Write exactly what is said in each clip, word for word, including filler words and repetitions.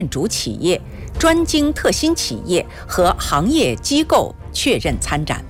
主企业、专精特新企业和行业机构确认参展。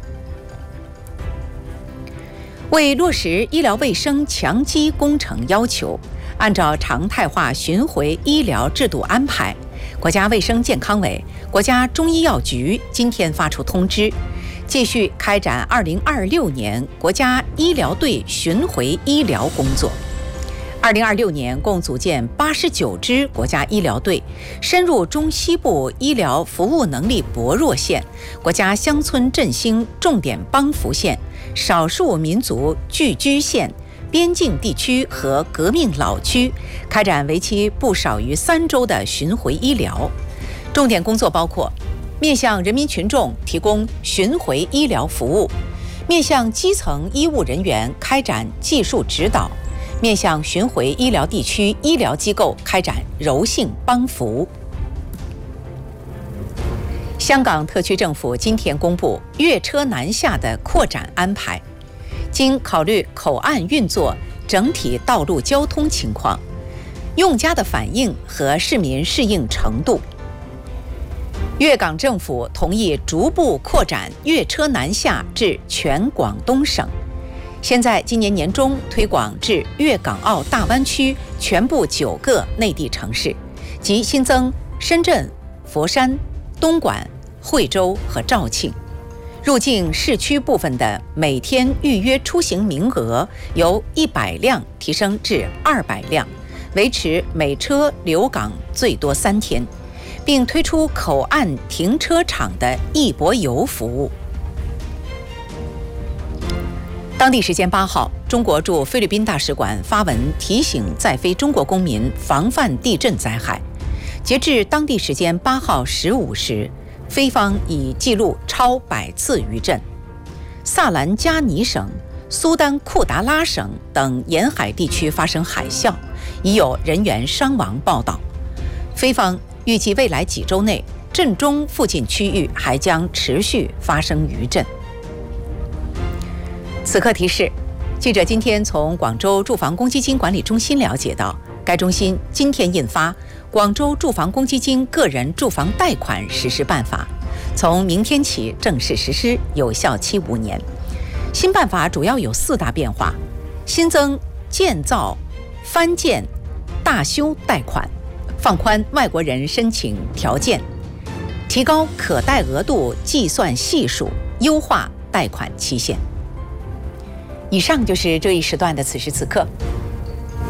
为落实医疗卫生强基工程要求，按照常态化巡回医疗制度安排，国家卫生健康委、国家中医药局今天发出通知，继续开展二零二六年国家医疗队巡回医疗工作。二零二六年共组建八十九支国家医疗队，深入中西部医疗服务能力薄弱县、国家乡村振兴重点帮扶县、少数民族聚居县、边境地区和革命老区，开展为期不少于三周的巡回医疗。重点工作包括面向人民群众提供巡回医疗服务，面向基层医务人员开展技术指导，面向巡回医疗地区医疗机构开展柔性帮扶。香港特区政府今天公布粤车南下的扩展安排，经考虑口岸运作整体道路交通情况、用家的反应和市民适应程度，粤港政府同意逐步扩展粤车南下至全广东省。现在今年年中推广至粤港澳大湾区全部九个内地城市，即新增深圳、佛山、东莞、惠州和肇庆。入境市区部分的每天预约出行名额由一百辆提升至二百辆，维持每车留港最多三天，并推出口岸停车场的一泊游服务。当地时间八号，中国驻菲律宾大使馆发文提醒在菲中国公民防范地震灾害。截至当地时间八号十五时，菲方已记录超百次余震。萨兰加尼省、苏丹库达拉省等沿海地区发生海啸，已有人员伤亡报道。菲方预计未来几周内，震中附近区域还将持续发生余震。此刻提示，记者今天从广州住房公积金管理中心了解到，该中心今天印发《广州住房公积金个人住房贷款实施办法》，从明天起正式实施，有效期五年。新办法主要有四大变化：新增建造、翻建、大修贷款，放宽外国人申请条件，提高可贷额度计算系数，优化贷款期限。以上就是这一时段的此时此刻。